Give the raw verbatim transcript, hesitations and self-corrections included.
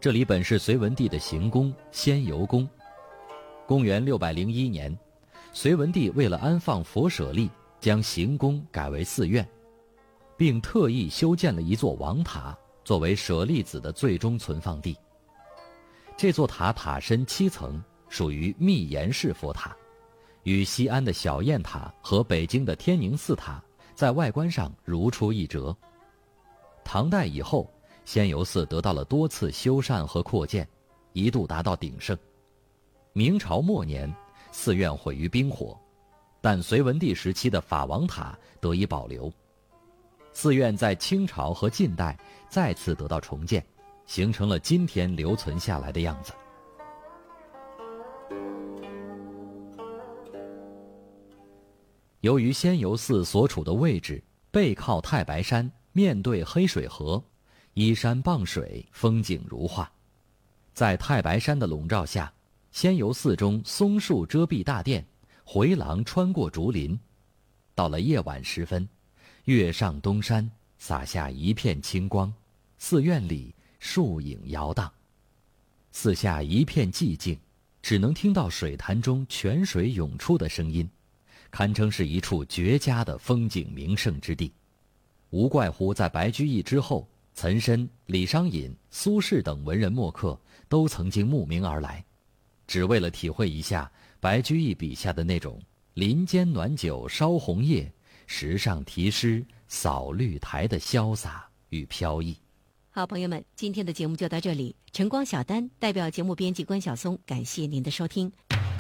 这里本是隋文帝的行宫仙游宫。公元六百零一年，隋文帝为了安放佛舍利，将行宫改为寺院，并特意修建了一座王塔，作为舍利子的最终存放地。这座塔塔深七层，属于密檐式佛塔，与西安的小雁塔和北京的天宁寺塔在外观上如出一辙。唐代以后，仙游寺得到了多次修缮和扩建，一度达到鼎盛。明朝末年，寺院毁于兵火，但隋文帝时期的法王塔得以保留。寺院在清朝和近代再次得到重建，形成了今天留存下来的样子。由于仙游寺所处的位置背靠太白山，面对黑水河，依山傍水，风景如画。在太白山的笼罩下，仙游寺中松树遮蔽大殿，回廊穿过竹林。到了夜晚时分，月上东山，洒下一片清光，寺院里树影摇荡。四下一片寂静，只能听到水潭中泉水涌出的声音，堪称是一处绝佳的风景名胜之地。无怪乎在白居易之后，岑参、李商隐、苏轼等文人墨客都曾经慕名而来，只为了体会一下白居易笔下的那种林间暖酒烧红叶，石上题诗扫绿苔的潇洒与飘逸。 好，朋友们，今天的节目就到这里。晨光小丹代表节目编辑关晓松，感谢您的收听。